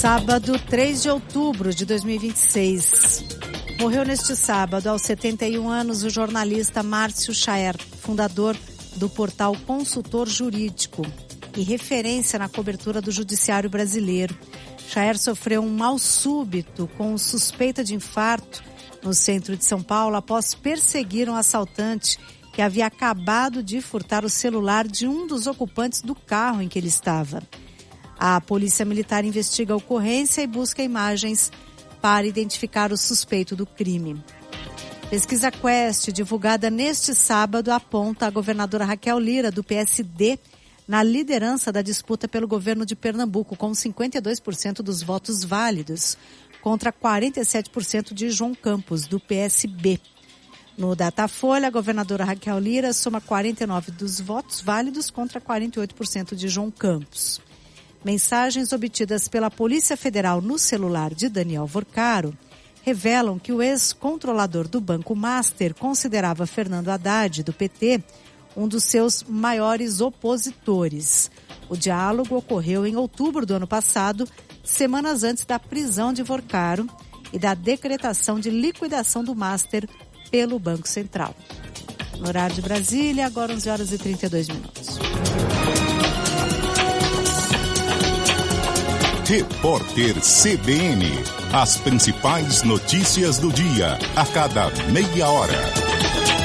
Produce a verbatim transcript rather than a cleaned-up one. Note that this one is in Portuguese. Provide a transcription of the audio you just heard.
Sábado, três de outubro de dois mil e vinte e seis. Morreu neste sábado, aos setenta e um anos, o jornalista Márcio Chaer, fundador do portal Consultor Jurídico e referência na cobertura do judiciário brasileiro. Chaer sofreu um mal súbito com suspeita de infarto no centro de São Paulo após perseguir um assaltante que havia acabado de furtar o celular de um dos ocupantes do carro em que ele estava. A Polícia Militar investiga a ocorrência e busca imagens para identificar o suspeito do crime. Pesquisa Quest, divulgada neste sábado, aponta a governadora Raquel Lira, do P S D, na liderança da disputa pelo governo de Pernambuco, com cinquenta e dois por cento dos votos válidos, contra quarenta e sete por cento de João Campos, do P S B. No Datafolha, a governadora Raquel Lira soma quarenta e nove por cento dos votos válidos contra quarenta e oito por cento de João Campos. Mensagens obtidas pela Polícia Federal no celular de Daniel Vorcaro revelam que o ex-controlador do Banco Master considerava Fernando Haddad, do P T, um dos seus maiores opositores. O diálogo ocorreu em outubro do ano passado, semanas antes da prisão de Vorcaro e da decretação de liquidação do Master pelo Banco Central. No horário de Brasília, agora onze horas e trinta e dois minutos. Repórter C B N. As principais notícias do dia, a cada meia hora.